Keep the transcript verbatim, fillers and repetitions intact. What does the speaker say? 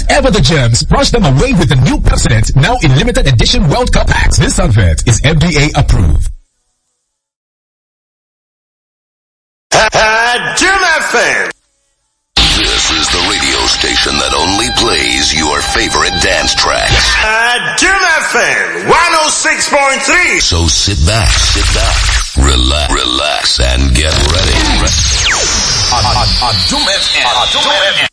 Whatever the germs, brush them away with the new Pepsodent, now in limited edition World Cup packs. This advert is F D A approved. Jim F M. This is the radio station that only plays your favorite dance tracks. Jim F M one oh six point three. So sit back, sit back, relax, relax, and get ready. On, on, on Jim F M. On Jim F M.